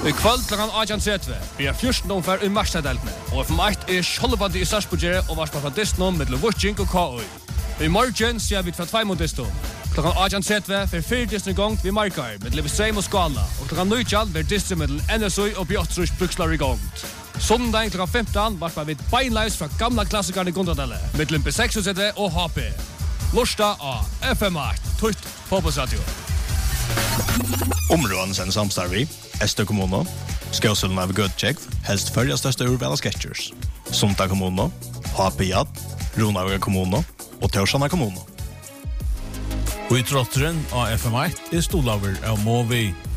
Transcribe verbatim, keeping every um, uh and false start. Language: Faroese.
I kvöld klokken arton tretti blir fjorten omfær i Marstaddeltene, og F M eitt er Skjoldbandi i Sarpsborg og varspa fra Disnum mellom Vucing og K I. I morgen ser vi fra tvei mot Disnum. Klokken arton tretti for fire Disnum gong vi Markar, med Levestrheim og Skala, og klokken nitjan blir Disnum mellom N S I og Bjottrus Brukslar i gong. Sondag klokken femten varspa vi beinleis fra gamla klassikerne i Gondradelle, mellom B seksogtretive og H P. Lorsta av F M eitt, Tutt Fotbollsradio. Områden sen samstarvi, Estö kommuno, Skåsullen av Götcheck, helst följa största urvala sketchers. Sunta kommuno, H P J, Ronaga kommuno og Torsana kommuno. Og i trotteren av F M eitt er stolaver av Movi.